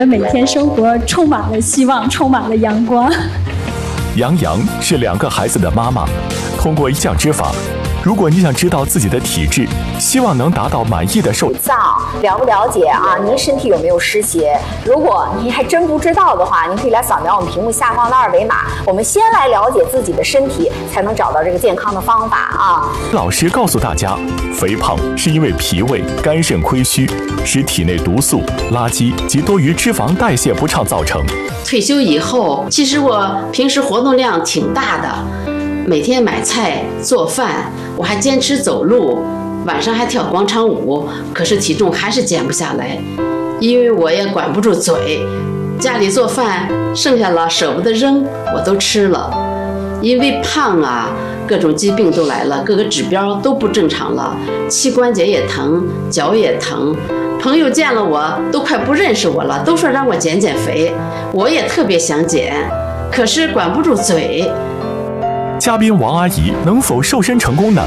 每天生活充满了希望，充满了阳光。 杨洋是2个孩子的妈妈，通过一降脂法，如果你想知道自己的体质，希望能达到满意的瘦脏，了不了解啊？您身体有没有湿邪？如果您还真不知道的话，您可以来扫描我们屏幕下方的2维码。我们先来了解自己的身体，才能找到这个健康的方法啊。 老师告诉大家，肥胖是因为脾胃、肝肾亏虚，使体内毒素、垃圾及多余脂肪代谢不畅造成。 退休以后，其实我平时活动量挺大的，每天买菜做饭，我还坚持走路，晚上还跳广场舞，可是体重还是减不下来，因为我也管不住嘴，家里做饭剩下了舍不得扔，我都吃了。因为胖啊，各种疾病都来了，各个指标都不正常了，膝关节也疼，脚也疼。朋友见了我都快不认识我了，都说让我减减肥，我也特别想减，可是管不住嘴。 嘉宾王阿姨能否瘦身成功呢？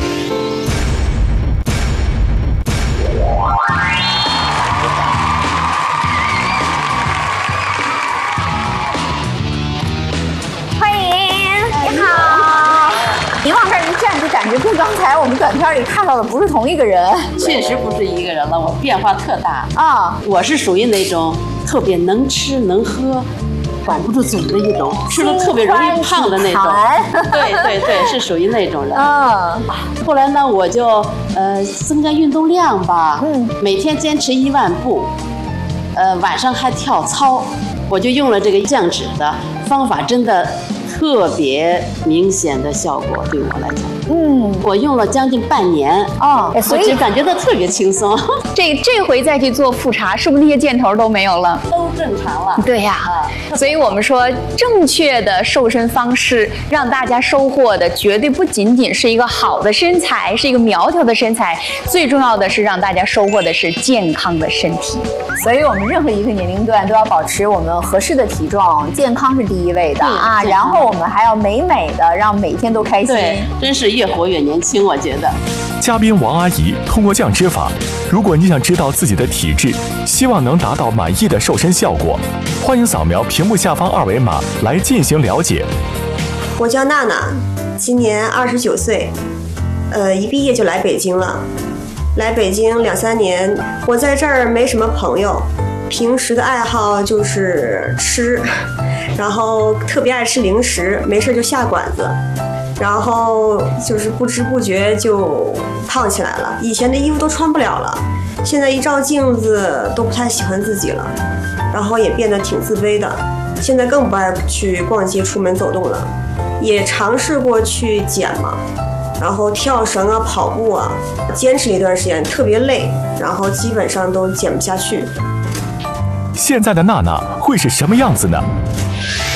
欢迎，你好。您往这儿一站，就感觉跟刚才我们短片里看到的不是同一个人。 确实不是一个人了，我变化特大啊！ 我是属于那种特别能吃能喝，管不住嘴的一种，吃的特别容易胖的那种。对，是属于那种人。后来呢，我就增加运动量吧，每天坚持1万步，晚上还跳操，我就用了这个降脂的方法，真的特别明显的效果，对我来讲。我用了将近半年所以感觉到特别轻松。 这回再去做复查，是不是那些箭头都没有了？ 都正常了。 对呀，所以我们说正确的瘦身方式，让大家收获的绝对不仅仅是一个好的身材，是一个苗条的身材，最重要的是让大家收获的是健康的身体。 所以我们任何一个年龄段都要保持我们合适的体重，健康是第一位的啊。然后我们还要美美的，让每天都开心。 对，真是越活越年轻，我觉得。 嘉宾王阿姨通过降脂法，如果你想知道自己的体质，希望能达到满意的瘦身效果，欢迎扫描屏幕下方2维码来进行了解。 我叫娜娜，今年29岁，一毕业就来北京了。来北京2、3年，我在这儿没什么朋友，平时的爱好就是吃，然后特别爱吃零食，没事就下馆子，然后就是不知不觉就胖起来了。以前的衣服都穿不了了，现在一照镜子都不太喜欢自己了，然后也变得挺自卑的。现在更不爱去逛街、出门走动了，也尝试过去减嘛。然后跳绳啊、跑步啊，坚持了一段时间，特别累，然后基本上都减不下去。 现在的娜娜会是什么样子呢？